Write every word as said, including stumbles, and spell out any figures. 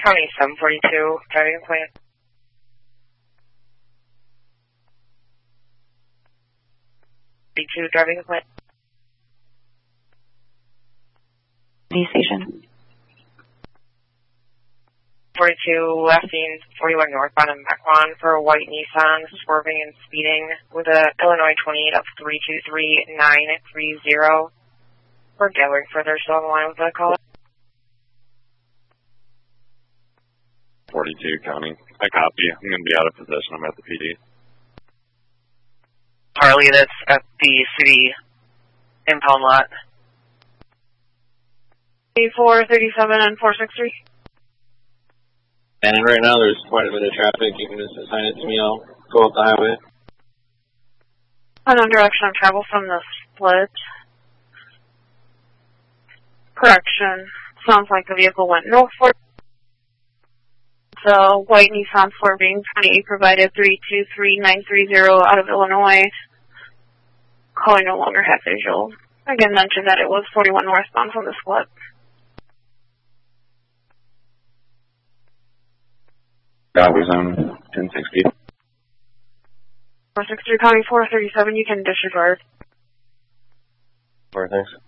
County seven forty-two, driving plan. forty-two, driving plan. D station. forty-two, lefting forty-one northbound in Mequon for a white Nissan, swerving and speeding with a Illinois twenty-eight of three two three nine three zero. We're gathering further, still on the line with the caller. forty-two, County. I copy. I'm going to be out of position. I'm at the P D. Harley, that's at the city impound lot. four thirty-seven and four sixty-three. And right now there's quite a bit of traffic. You can just assign it to me. I'll go up the highway. Unknown direction of travel from the split. Correction. Sounds like the vehicle went north for the white Nissan swerving twenty-eight provided three two three nine three zero out of Illinois. Calling no longer have visual. Again, mentioned that it was forty-one northbound from the split. Copy, zone ten sixty. four sixty-three, County four thirty-seven, you can disregard. Four, thanks.